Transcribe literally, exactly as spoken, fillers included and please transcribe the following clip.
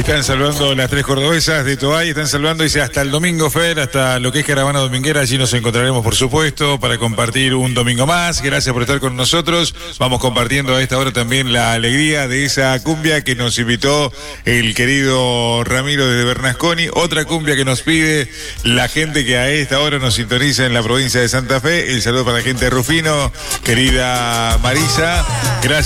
Están saludando las tres cordobesas de Toay, están saludando, dice, hasta el domingo, Fer, hasta lo que es Caravana Dominguera, allí nos encontraremos, por supuesto, para compartir un domingo más. Gracias por estar con nosotros. Vamos compartiendo a esta hora también la alegría de esa cumbia que nos invitó el querido Ramiro desde Bernasconi, otra cumbia que nos pide la gente que a esta hora nos sintoniza en la provincia de Santa Fe. El saludo para la gente de Rufino, querida Marisa. Gracias.